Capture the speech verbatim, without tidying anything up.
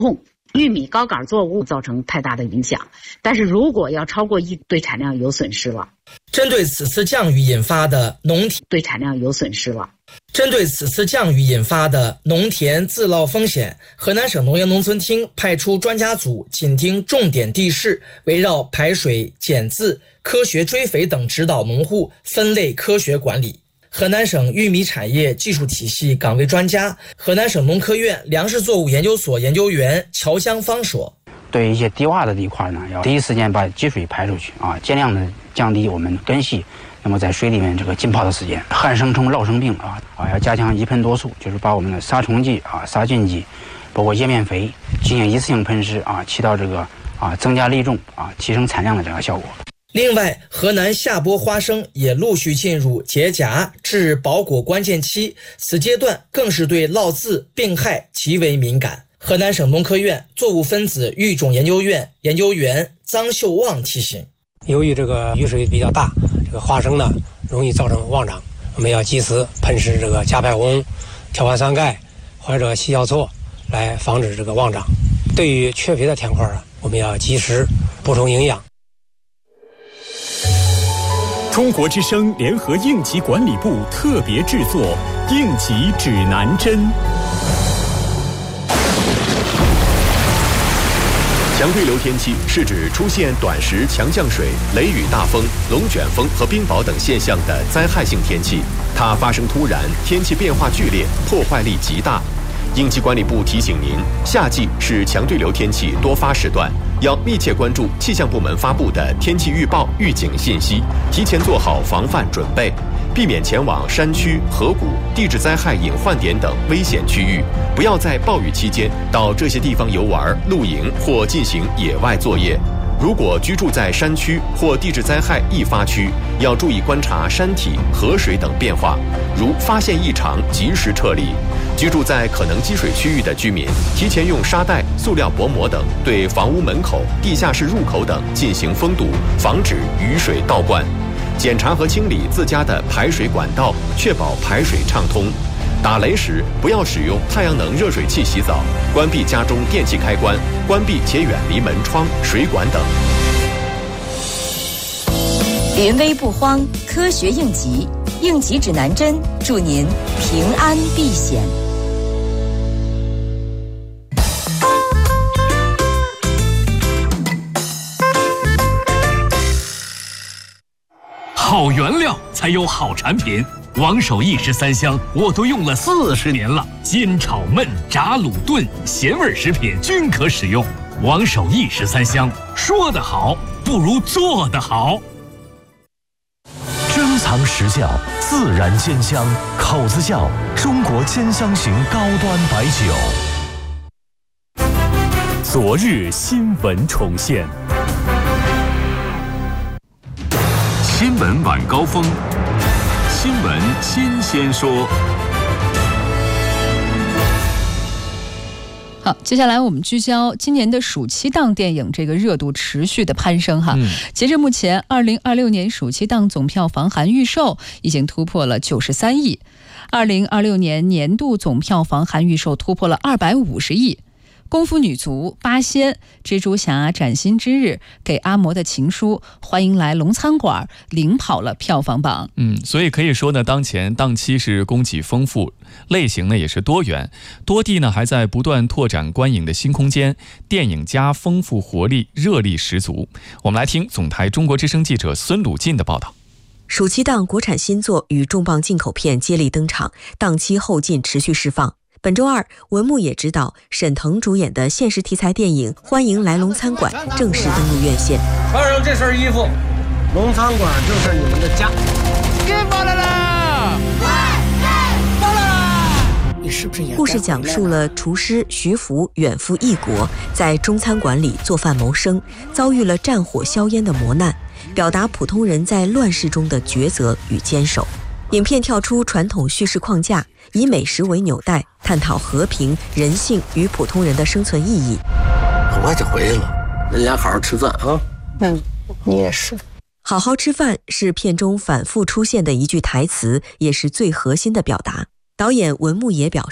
控。玉米高杆作物造成太大的影响，但是如果要超过一，对产量有损失了。 针对此次降雨引发的农田对产量有损失了。 针对此次降雨引发的农田自涝风险，河南省农业农村厅派出专家组紧盯重点地势，围绕排水、减渍、科学追肥等指导农户分类科学管理。河南省玉米产业技术体系岗位专家、河南省农科院粮食作物研究所研究员乔江芳说：“ 对一些低洼的地块呢，要第一时间把积水排出去啊，尽量的降低我们根系那么在水里面这个浸泡的时间。旱生虫、涝生病啊啊，要加强一喷多数，就是把我们的杀虫剂啊、杀菌剂，包括叶面肥进行一次性喷施啊，起到这个啊增加粒重啊、提升产量的这个效果。” 另外，河南下播花生也陆续进入结荚至包果关键期，此阶段更是对涝渍病害极为敏感。河南省农科院作物分子育种研究院研究员臧秀旺提醒： 由于这个雨水比较大，这个花生呢容易造成妄长，我们要及时喷施这个加派红、条环酸钙或者细酵唑来防止这个妄长。对于缺肥的田块呢，我们要及时补充营养。 中国之声联合应急管理部特别制作《应急指南针》。 强对流天气是指出现短时强降水、雷雨大风、龙卷风和冰雹等现象的灾害性天气，它发生突然，天气变化剧烈，破坏力极大。应急管理部提醒您，夏季是强对流天气多发时段，要密切关注气象部门发布的天气预报、预警信息，提前做好防范准备，避免前往山区、河谷、地质灾害隐患点等危险区域，不要在暴雨期间到这些地方游玩、露营或进行野外作业。如果居住在山区或地质灾害易发区，要注意观察山体、河水等变化，如发现异常及时撤离。居住在可能积水区域的居民，提前用沙袋、塑料薄膜等对房屋门口、地下室入口等进行封堵，防止雨水倒灌。检查和清理自家的排水管道，确保排水畅通。打雷时不要使用太阳能热水器洗澡，关闭家中电器开关，关闭且远离门窗、水管等。 临危不慌，科学应急，应急指南针，祝您平安避险。 好原料才有好产品。王守义十三香我都用了四十年了，煎炒焖炸卤炖咸味食品均可使用。王守义十三香，说得好不如做得好。 珍藏实窖，自然煎香，口子窖中国煎香型高端白酒。 昨日新闻重现。 新闻晚高峰，新闻新鲜说。 好，接下来我们聚焦今年的暑期档电影这个热度持续的攀升哈。嗯、截至目前，二零二六年暑期档总票房含预售已经突破了九十三亿，二零二六年年度总票房含预售突破了二百五十亿。功夫女足、八仙、蜘蛛侠崭新之日、给阿嬷的情书、欢迎来龙餐馆领跑了票房榜。 嗯，所以可以说呢，当前档期是供给丰富，类型呢也是多元，多地呢还在不断拓展观影的新空间，电影加丰富活力，热力十足。我们来听总台中国之声记者孙鲁进的报道。 暑期档国产新作与重磅进口片接力登场，档期后劲持续释放。本周二，文牧野执导、沈腾主演的现实题材电影《欢迎来龙餐馆》正式登陆院线。 穿上这身衣服，龙餐馆就是你们的家。给发来了！发来了！你是不是也？ 故事讲述了厨师徐福远赴异国，在中餐馆里做饭谋生，遭遇了战火硝烟的磨难，表达普通人在乱世中的抉择与坚守。影片跳出传统叙事框架，以美食为纽带，探讨和平、人性与普通人的生存意义。 很快就回来了，人俩好好吃饭啊。 嗯，你也是。好好吃饭是片中反复出现的一句台词，也是最核心的表达。导演文牧野表示，